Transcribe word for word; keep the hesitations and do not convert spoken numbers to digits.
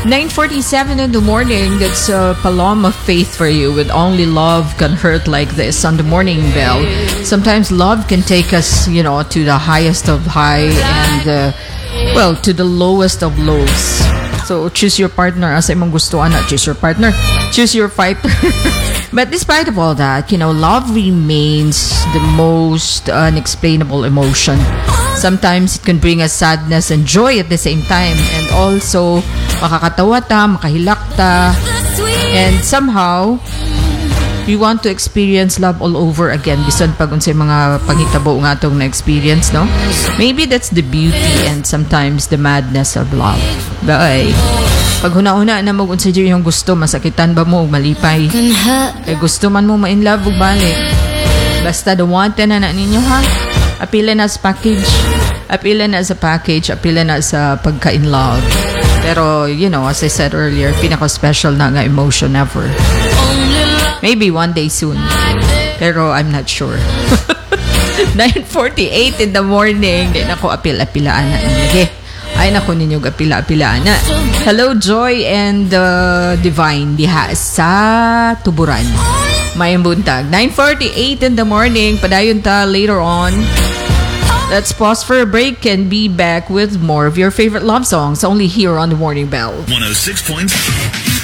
nine forty-seven in the morning. That's a Palom of faith for you. With only love can hurt like this on the morning bell. Sometimes love can take us, you know, to the highest of high and, uh, well, to the lowest of lows. So choose your partner. As imong gustuan na, choose your partner. Choose your fighter. But despite of all that, you know, love remains the most unexplainable emotion. Sometimes it can bring us sadness and joy at the same time. And also, makakatawa ta, makahilak ta. And somehow, we want to experience love all over again. Bisan pag unsay mga panghitabo nga tong na-experience, no? Maybe that's the beauty and sometimes the madness of love. Bye. Pag huna-huna na mo kung sa yung gusto, masakitan ba mo, malipay. Eh, gusto man mo ma-in love o balik. Basta the wanted na na ninyo, ha? Apila na sa package. Apila na sa package. Apila na sa pagka-in love. Pero, you know, as I said earlier, pinaka-special na nga emotion ever. Maybe one day soon. Pero I'm not sure. nine forty-eight in the morning. Di na ko apil-apilaan na inilagay. Ay naku ninyo apila-apilaan na. Hello Joy and uh, Divine diha sa Tuburan. Mayang buntag. nine forty-eight in the morning. Padayon ta later on. Let's pause for a break and be back with more of your favorite love songs only here on The Morning Bell. one oh six point